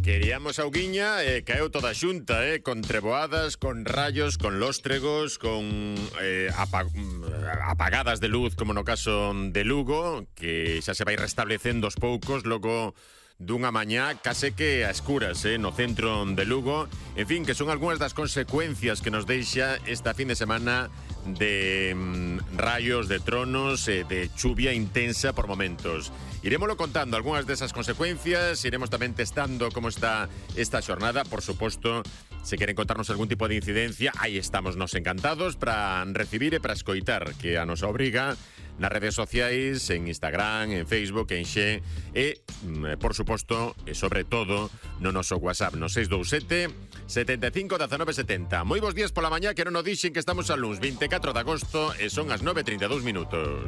Queríamos auguiña e caeu toda xunta, con treboadas, con rayos, con lóstregos, con apagadas de luz, como no caso de Lugo, que xa se vai restablecendo aos poucos, logo dunha mañá case que a escuras, no centro de Lugo. En fin, que son algunhas das consecuencias que nos deixa esta fin de semana de rayos, de tronos, de chuvia intensa por momentos. Iremoslo contando algunhas desas consecuencias, iremos tamén testando como está esta xornada. Por suposto, se queren contarnos algún tipo de incidencia, aí estamos nos encantados para recibir e para escoitar, que a nosa obriga nas redes sociais, en Instagram, en Facebook, en Xe e, por suposto, e sobre todo no noso WhatsApp, no 627 75 19 70. Moi bons días pola mañá, que non o dixen que estamos a luns 24 de agosto e son as 9:32 minutos.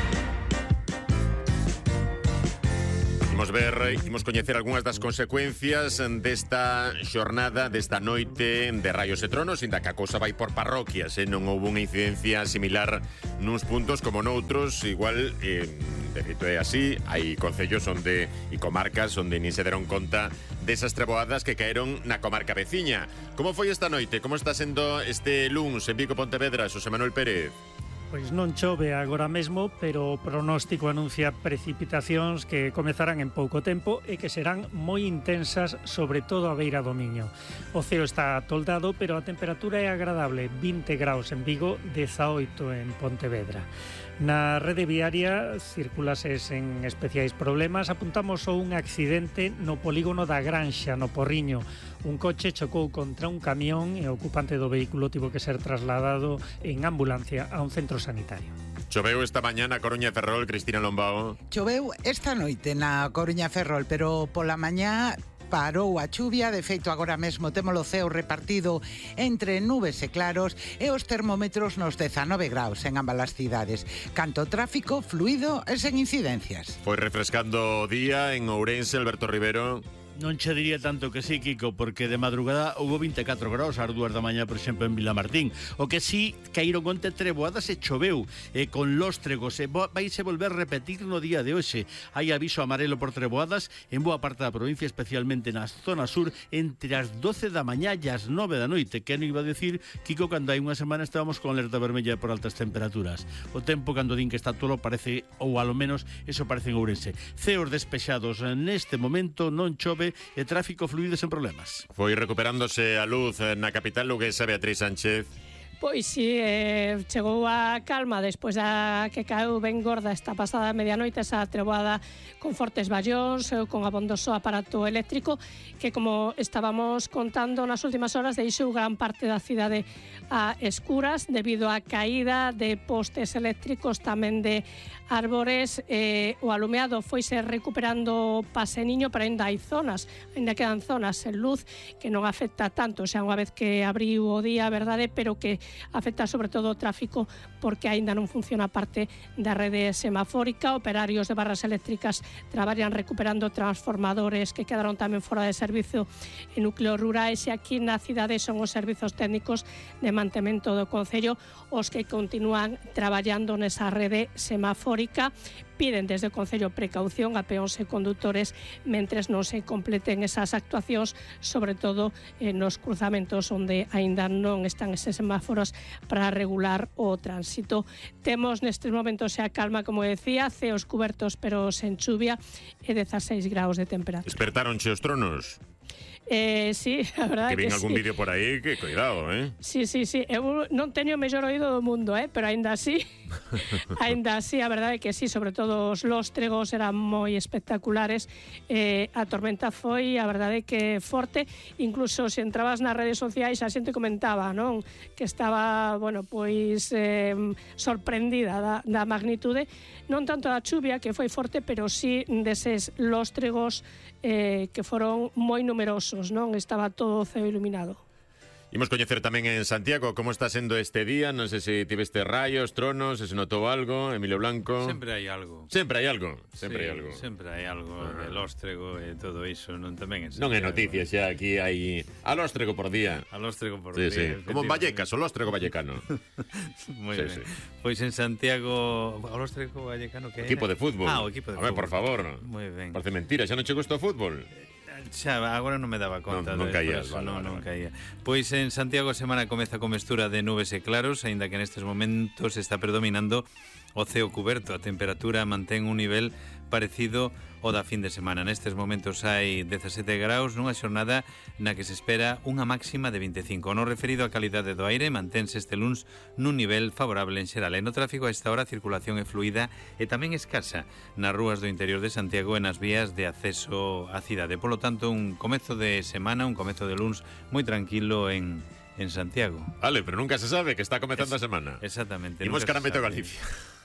Imos coñecer algunhas das consecuencias desta xornada, desta noite de rayos e tronos, inda que a cousa vai por parroquias, non houve unha incidencia similar nuns puntos como noutros. Igual, de feito é así, hai concellos onde e comarcas onde nin se deron conta desas treboadas que caeron na comarca veciña. Como foi esta noite? Como está sendo este luns en Vigo, Pontevedra, Xosé Manuel Pérez? Pois non chove agora mesmo, pero o pronóstico anuncia precipitacións que comezarán en pouco tempo e que serán moi intensas, sobre todo a beira do Miño. O ceo está toldado, pero a temperatura é agradable, 20 graus en Vigo, 18 en Pontevedra. Na rede viaria circulase sen especiais problemas. Apuntamos a un accidente no polígono da Granxa, no Porriño. Un coche chocou contra un camión e o ocupante do vehículo tivo que ser trasladado en ambulancia a un centro sanitario. Choveu esta mañá na Coruña e Ferrol, Cristina Lombao. Choveu esta noite na Coruña e Ferrol, pero pola mañá parou a chuvia. De feito, agora mesmo temos o ceo repartido entre nubes e claros e os termómetros nos 19 graus en ambas as cidades. Canto tráfico fluido e sen incidencias. Foi refrescando o día en Ourense, Alberto Rivero. Non che diría tanto que sí, Kiko, porque de madrugada houve 24 graus ás 2 da mañá, por exemplo, en Vilamartín. O que sí, caíron onte treboadas e choveu, con lóstregos, e vaise volver a repetir no día de hoxe. Hai aviso amarelo por treboadas en boa parte da provincia, especialmente na zona sur, entre as 12 da mañá e as 9 da noite. Que non iba a decir, Kiko, cando hai unha semana estábamos con alerta vermella por altas temperaturas. O tempo, cando din que está tolo, parece, ou alo menos, eso parece en Ourense. Ceos despexados neste momento, non chove e tráfico fluido sen problemas. Foi recuperándose a luz na capital luguesa, Beatriz Sánchez. Pois si, chegou a calma despois da que caeu ben gorda esta pasada medianoite, esa treboada con fortes ballóns, con abondoso aparato eléctrico, que, como estábamos contando nas últimas horas, deixou gran parte da cidade a escuras debido á caída de postes eléctricos, tamén de árbores. O alumeado foise recuperando paseniño, pero ainda quedan zonas en luz que non afecta tanto, xa unha vez que abriu o día, verdade, pero que afecta sobre todo o tráfico porque aínda non funciona a parte da rede semafórica. Operarios de barras eléctricas traballan recuperando transformadores que quedaron tamén fora de servizo en núcleos rurais, e aquí na cidade son os servizos técnicos de mantemento do concello os que continúan traballando nesa rede semafórica. Piden desde o Concello precaución a peóns e condutores mentres non se completen esas actuacións, sobre todo nos cruzamentos onde aínda non están eses semáforos para regular o tránsito. Temos nestes momentos xa calma, como decía, ceos cubertos pero sen chuvia e 16 graus de temperatura. Despertaronche os tronos? Sí, a verdade que que algún vídeo por aí, que cuidado, Sí. Eu non teño o mellor oído do mundo, pero aínda así, a verdade que sí, sobre todo os lóstregos eran moi espectaculares. A tormenta foi, a verdade que forte, incluso se entrabas nas redes sociais a xente comentaba, non, que estaba, pois sorprendida da magnitude, non tanto da chuvia, que foi forte, pero sí deses lóstregos que foron moi numerosos, non? Estaba todo o ceo iluminado. Imos coñecer tamén en Santiago como está sendo este día. Non sei se tiveste rayos, tronos, se notou algo, Emilio Blanco. Sempre hai algo. Sempre hai algo. Sempre hai algo de lóstrego e todo iso, non tamén en Santiago. Non é noticia xa, aquí hai a lóstrego por día. A lóstrego por día. Sí. Como en Vallecas, o lóstrego vallecano. Moi ben. Pois en Santiago, o lóstrego vallecano que é? Equipo de fútbol. O equipo de fútbol. A ver, por favor. Moi ben. Parece mentira, xa non che gusta o fútbol? Xa, agora non me daba conta. Non caía, non caía. Pois en Santiago a semana comeza a comestura de nubes e claros, aínda que nestes momentos está predominando o ceo cuberto. A temperatura mantén un nivel parecido ao da fin de semana. Nestes momentos hai 17 graus nunha xornada na que se espera unha máxima de 25. No referido á calidade do aire, mantense este luns nun nivel favorable en xeral. E no tráfico a esta hora a circulación é fluida e tamén escasa nas rúas do interior de Santiago e nas vías de acceso á cidade. Polo tanto, un comezo de semana, un comezo de luns moi tranquilo en Santiago. Vale, pero nunca se sabe que está comezando a semana. Exactamente. Imos cara a Meteo Galicia.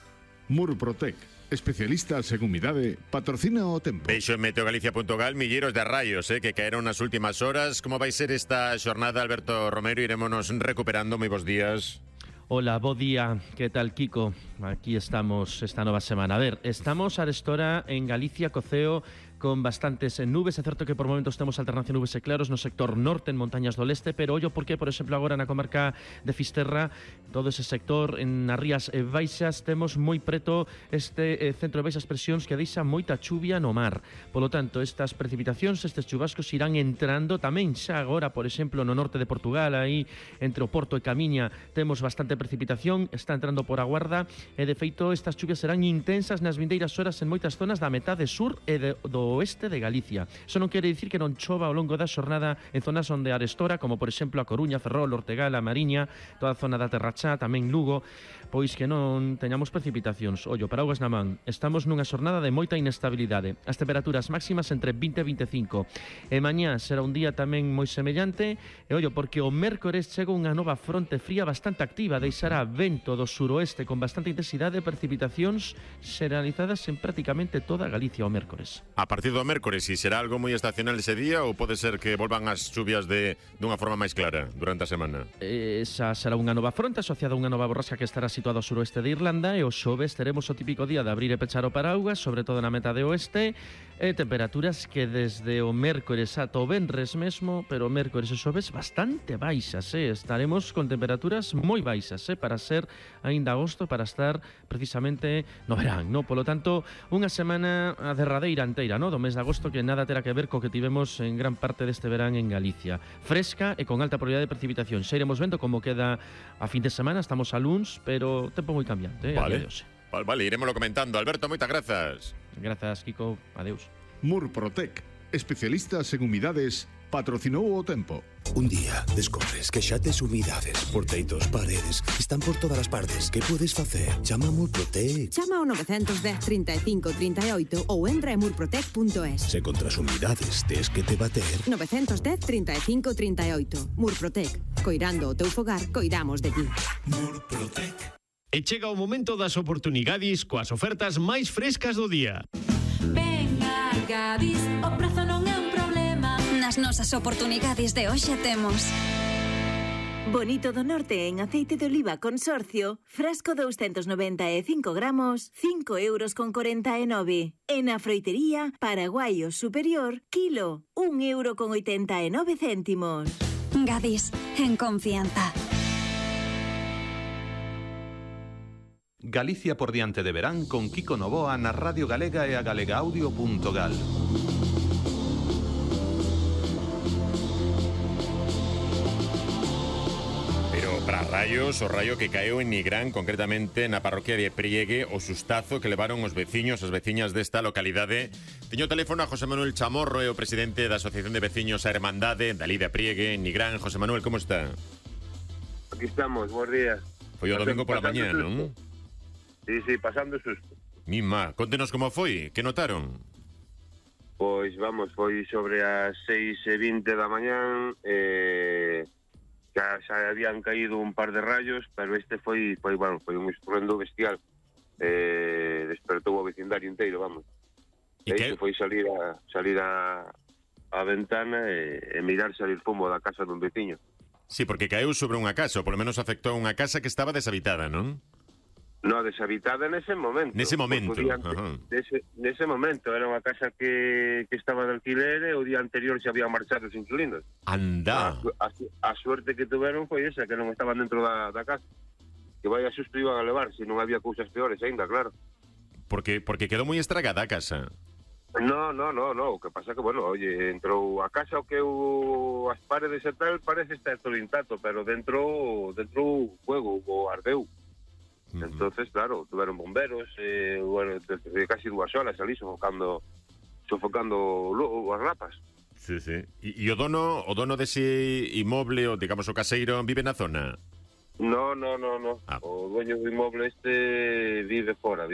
Murprotec, especialistas en humidade, patrocina o tempo. Veixo en meteogalicia.gal, milleiros de rayos que caeron nas últimas horas. Como vai ser esta xornada, Alberto Romero? Irémonos recuperando. Moi bons días. Hola, bo día. Que tal, Kiko? Aquí estamos esta nova semana. A ver, estamos a restora en Galicia, Coceo, con bastantes nubes. É certo que por momentos temos alternancia de nubes e claros no sector norte, en montañas do leste, pero ollo porque, por exemplo, agora na comarca de Fisterra, todo ese sector, en as rías baixas, temos moi preto este centro de baixas presións que deixa moita chuvia no mar. Polo tanto, estas precipitacións, estes chubascos irán entrando tamén xa agora, por exemplo, no norte de Portugal, aí entre o Porto e Camiña, temos bastante precipitación, está entrando por a Guarda, e de feito estas chuvias serán intensas nas vindeiras horas en moitas zonas da metade sur e do oeste de Galicia. Eso non quere dicir que non chova ao longo da xornada en zonas onde arestora, como por exemplo a Coruña, Ferrol, Ortegal, a Mariña, toda a zona da Terra Chá, tamén Lugo, pois que non teñamos precipitacións. Ollo, paraugas na man, estamos nunha xornada de moita inestabilidade. As temperaturas máximas entre 20 e 25. E mañá será un día tamén moi semellante, e ollo, porque o mércores chega unha nova fronte fría bastante activa, deixará vento do suroeste con bastante intensidade e precipitacións xeralizadas en prácticamente toda Galicia o mércores. A partir do mércores, e será algo moi estacional ese día ou pode ser que volvan as chuvias dunha forma máis clara durante a semana? Esa será unha nova fronte asociada a unha nova borrasca que estará situada ao suroeste de Irlanda, e o xoves teremos o típico día de abrir e pechar o paraugas, sobre todo na metade oeste, e temperaturas que desde o mércores ata o venres mesmo, pero o mércores e xoves bastante baixas, estaremos con temperaturas moi baixas, para ser aínda agosto, para estar precisamente no verán, no? Polo tanto, unha semana a derradeira inteira, no? Do mes de agosto, que nada terá que ver co que tivemos en gran parte deste verán en Galicia. Fresca e con alta probabilidade de precipitación. Xa iremos vendo como queda a fin de semana, estamos a luns, pero tempo moi cambiante, Vale, vale, irémoslo comentando. Alberto, moitas grazas. Grazas, Kiko. Adeus. Murprotec, especialistas en humidades, patrocinou o tempo. Un día descobres que xa tes humidades por teitos, paredes, están por todas as partes. Que podes facer? Chama a Murprotec. Chama ao 910 35 38 ou entra en murprotec.es. Se contra as humidades tes que te bater. 910 35 38. Murprotec. Coirando o teu fogar, coiramos de ti. Murprotec. E chega o momento das oportunidades coas ofertas máis frescas do día. Venga, Gadis, o prezo non é un problema. Nas nosas oportunidades de hoxe temos Bonito do Norte en aceite de oliva consorcio, frasco 295 gramos, 5,49 €. En a froitería, Paraguaio Superior, kilo, 1,89 €. Gadis, en confianza. Galicia por diante de verán con Kiko Novoa na Radio Galega e a galegaudio.gal. Pero para rayos, o rayo que caeu en Nigrán, concretamente na parroquia de Priegue, o sustazo que levaron os veciños, as veciñas desta localidade. Teño o teléfono a José Manuel Chamorro, é o presidente da Asociación de Veciños a Hermandade, dali de Priegue, en Nigrán. José Manuel, como está? Aquí estamos, bons días. Foi o domingo pola mañá, non? Sí, pasando susto. Mima, contenos como foi, que notaron? Pois vamos, foi sobre as 6:20 da mañán, xa habían caído un par de rayos, pero este foi un estruendo bestial. Despertou o vecindario inteiro, vamos. E isto foi salir a ventana e mirar salir fumo da casa dun veciño. Sí, porque caeu sobre unha casa, ou polo menos afectou unha casa que estaba deshabitada, non? No, deshabitada nese momento. Nese momento. Nese momento. Era unha casa que estaba de alquiler e o día anterior se habían marchado os inquilinos. Anda. A suerte que tuveron foi esa, que non estaban dentro da casa. Que vai a susto iban a levar, se non había cousas peores ainda, claro. Porque quedou moi estragada a casa. No, o que pasa que, bueno, oye, entrou a casa o que as paredes e tal parece estar todo intacto, pero dentro fuego, o ardeu. Entonces, claro, tuveron bomberos, bueno, casi 2 horas ali sofocando as rapas. Sí. E o dono dese inmoble, o digamos o caseiro, vive na zona? No. O dueño do inmoble vive fora.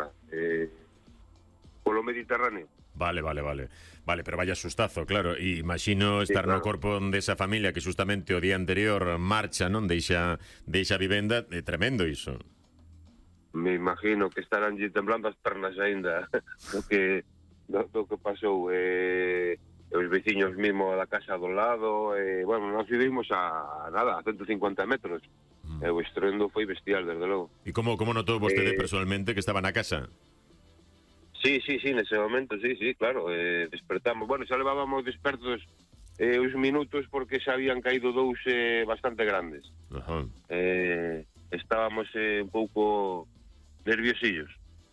Polo Mediterráneo. Vale, pero vaya sustazo, claro. E imagino estar no corpo desa familia que justamente o día anterior marcha, non? Deixa a vivenda, é tremendo iso. Me imagino que estarán temblando as pernas aínda do que pasou. Os veciños mismo da casa do lado, bueno, nós vivimos a 150 metros. O estruendo foi bestial, desde logo. E como notou vostede personalmente que estaba na casa? Sí, nese momento, sí, claro, despertamos. Bueno, xa levábamos despertos uns minutos porque xa habían caído 2 bastante grandes. Estábamos un pouco nerviosillos.